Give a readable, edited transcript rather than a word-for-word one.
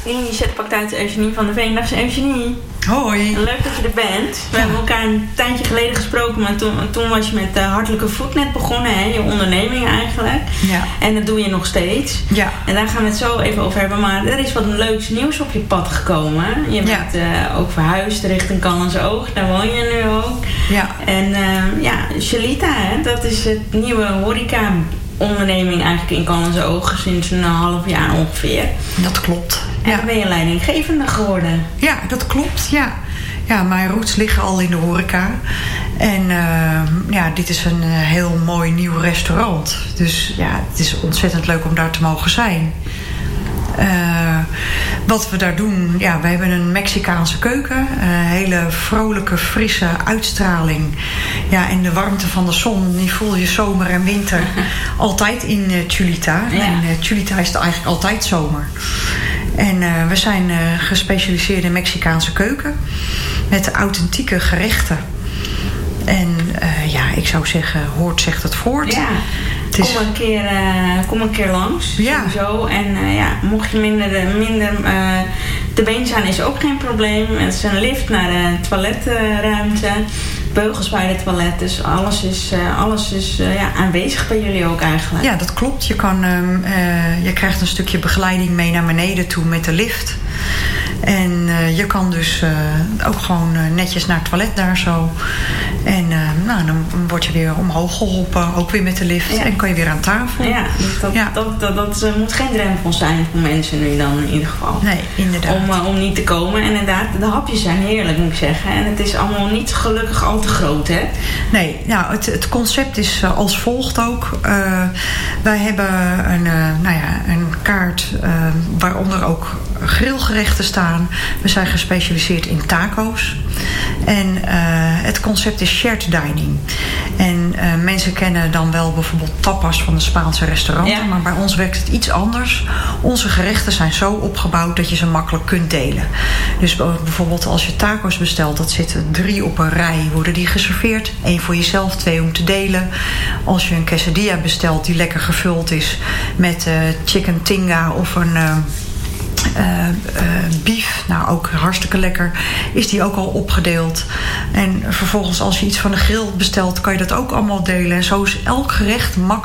Initiatief pakt uit Eugenie van der Veen. Dag Eugenie. Hoi. Leuk dat je er bent. We hebben elkaar een tijdje geleden gesproken, maar toen was je met Hartelijke Voet net begonnen, hè? Je onderneming eigenlijk. Ja. En dat doe je nog steeds. Ja. En daar gaan we het zo even over hebben. Maar er is wat leuks nieuws op je pad gekomen. Je bent ook verhuisd richting Callantsoog. Daar woon je nu ook. Ja. En Shalita, hè? Dat is het nieuwe horeca onderneming eigenlijk in Callantsoog sinds een half jaar ongeveer. Dat klopt. En dan ben je leidinggevende geworden. Ja, dat klopt. Ja. Ja, mijn roots liggen al in de horeca. En dit is een heel mooi nieuw restaurant. Dus ja, het is ontzettend leuk om daar te mogen zijn. Wat we daar doen, ja, we hebben een Mexicaanse keuken. Een hele vrolijke, frisse uitstraling. Ja, en de warmte van de zon, die voel je zomer en winter altijd in Chulita. Ja. En Chulita is eigenlijk altijd zomer. En we zijn gespecialiseerd in Mexicaanse keuken. Met authentieke gerechten. En ik zou zeggen, hoort zegt het voort. Ja. Kom een keer langs. Ja. Sowieso. En mocht je minder te been zijn, is ook geen probleem. Het is een lift naar de toiletruimte. Beugels bij het toilet. Dus alles is aanwezig bij jullie ook eigenlijk. Ja, dat klopt. Je krijgt een stukje begeleiding mee naar beneden toe met de lift. En je kan dus ook gewoon netjes naar het toilet daar zo. En dan word je weer omhoog geholpen, ook weer met de lift. Ja. En kan je weer aan tafel. Ja, dat moet geen drempel zijn voor mensen nu dan in ieder geval. Nee, inderdaad. Om niet te komen. En inderdaad, de hapjes zijn heerlijk, moet ik zeggen. En het is allemaal niet gelukkig al te groot, hè? Nee, nou, het concept is als volgt ook. Wij hebben een kaart waaronder ook grillgerechten staan. We zijn gespecialiseerd in taco's. En het concept is shared dining. En mensen kennen dan wel bijvoorbeeld tapas van de Spaanse restauranten. Ja. Maar bij ons werkt het iets anders. Onze gerechten zijn zo opgebouwd dat je ze makkelijk kunt delen. Dus bijvoorbeeld als je taco's bestelt, dat zitten 3 op een rij, worden die geserveerd. 1 voor jezelf, 2 om te delen. Als je een quesadilla bestelt die lekker gevuld is met chicken tinga of een beef, nou ook hartstikke lekker, is die ook al opgedeeld. En vervolgens als je iets van de grill bestelt, kan je dat ook allemaal delen. En zo is elk gerecht makkelijk